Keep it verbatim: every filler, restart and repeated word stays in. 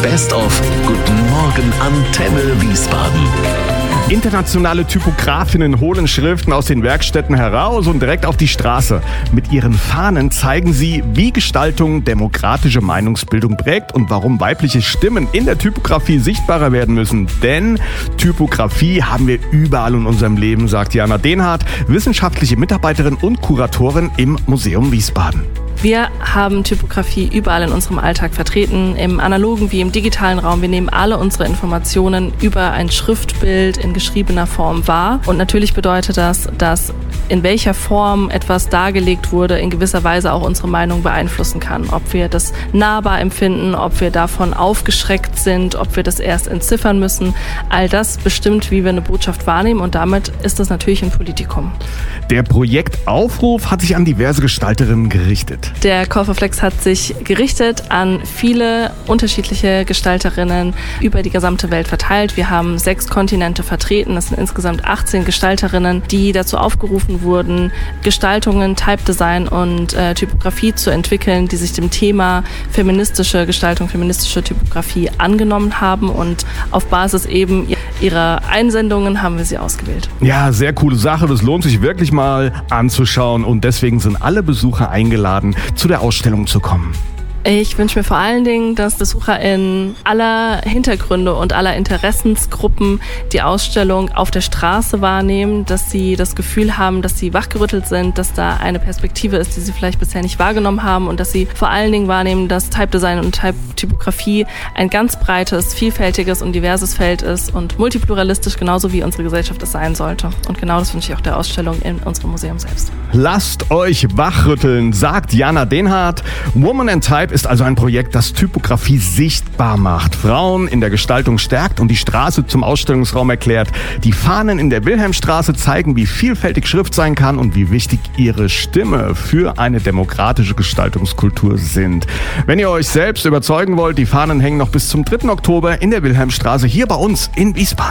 Best of Guten Morgen Antenne Wiesbaden. Internationale Typografinnen holen Schriften aus den Werkstätten heraus und direkt auf die Straße. Mit ihren Fahnen zeigen sie, wie Gestaltung demokratische Meinungsbildung prägt und warum weibliche Stimmen in der Typografie sichtbarer werden müssen. Denn Typografie haben wir überall in unserem Leben, sagt Jana Dehnhardt, wissenschaftliche Mitarbeiterin und Kuratorin im Museum Wiesbaden. Wir haben Typografie überall in unserem Alltag vertreten, im analogen wie im digitalen Raum. Wir nehmen alle unsere Informationen über ein Schriftbild in geschriebener Form wahr. Und natürlich bedeutet das, dass in welcher Form etwas dargelegt wurde, in gewisser Weise auch unsere Meinung beeinflussen kann. Ob wir das nahbar empfinden, ob wir davon aufgeschreckt sind, ob wir das erst entziffern müssen. All das bestimmt, wie wir eine Botschaft wahrnehmen, und damit ist das natürlich ein Politikum. Der Projektaufruf hat sich an diverse Gestalterinnen gerichtet. Der Call-for-Flex hat sich gerichtet an viele unterschiedliche Gestalterinnen über die gesamte Welt verteilt. Wir haben sechs Kontinente vertreten. Das sind insgesamt achtzehn Gestalterinnen, die dazu aufgerufen wurden, Gestaltungen, Type-Design und äh, Typografie zu entwickeln, die sich dem Thema feministische Gestaltung, feministische Typografie angenommen haben. Und auf Basis eben ihrer Einsendungen haben wir sie ausgewählt. Ja, sehr coole Sache. Das lohnt sich wirklich mal anzuschauen. Und deswegen sind alle Besucher eingeladen, zu der Ausstellung zu kommen. Ich wünsche mir vor allen Dingen, dass BesucherInnen aller Hintergründe und aller Interessensgruppen die Ausstellung auf der Straße wahrnehmen, dass sie das Gefühl haben, dass sie wachgerüttelt sind, dass da eine Perspektive ist, die sie vielleicht bisher nicht wahrgenommen haben, und dass sie vor allen Dingen wahrnehmen, dass Type-Design und Typografie ein ganz breites, vielfältiges und diverses Feld ist und multipluralistisch, genauso wie unsere Gesellschaft es sein sollte. Und genau das wünsche ich auch der Ausstellung in unserem Museum selbst. Lasst euch wachrütteln, sagt Jana Dehnhardt. Woman and Type ist also ein Projekt, das Typografie sichtbar macht, Frauen in der Gestaltung stärkt und die Straße zum Ausstellungsraum erklärt. Die Fahnen in der Wilhelmstraße zeigen, wie vielfältig Schrift sein kann und wie wichtig ihre Stimme für eine demokratische Gestaltungskultur sind. Wenn ihr euch selbst überzeugen wollt, die Fahnen hängen noch bis zum dritten Oktober in der Wilhelmstraße hier bei uns in Wiesbaden.